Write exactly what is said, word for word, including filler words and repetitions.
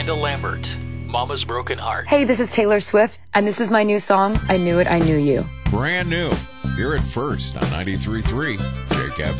Amanda Lambert, Mama's Broken Heart. Hey, this is Taylor Swift, and this is my new song, I Knew It, I Knew You. Brand new. Hear it first on ninety-three point three